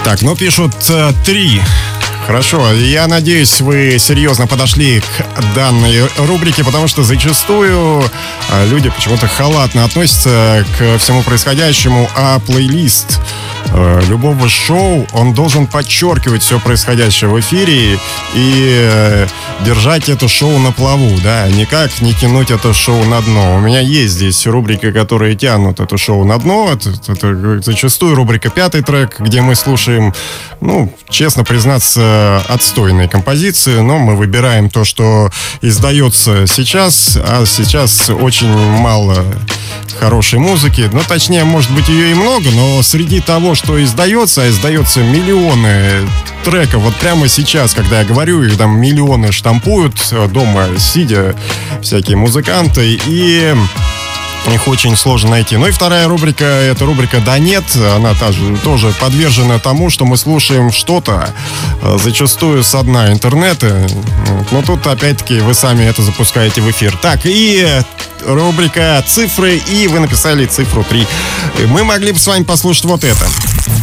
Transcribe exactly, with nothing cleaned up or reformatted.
Так, ну пишут э, три. Хорошо, я надеюсь, вы серьезно подошли к данной рубрике, потому что зачастую люди почему-то халатно относятся к всему происходящему, а плейлист любого шоу, он должен подчеркивать все происходящее в эфире и держать это шоу на плаву, да, никак не тянуть это шоу на дно. У меня есть здесь рубрики, которые тянут это шоу на дно. Это, это зачастую рубрика «Пятый трек», где мы слушаем, ну, честно признаться, отстойные композиции, но мы выбираем то, что издается сейчас, а сейчас очень мало хорошей музыки. Ну, точнее, может быть, ее и много, но среди того, что издается, а издается миллионы треков. Вот прямо сейчас, когда я говорю, их там миллионы штампуют дома, сидя всякие музыканты, и их очень сложно найти. Ну и вторая рубрика, это рубрика «Да нет». Она тоже, тоже подвержена тому, что мы слушаем что-то, зачастую со дна интернета. Но тут, опять-таки, вы сами это запускаете в эфир. Так, и рубрика «Цифры», и вы написали цифру три. Мы могли бы с вами послушать вот это.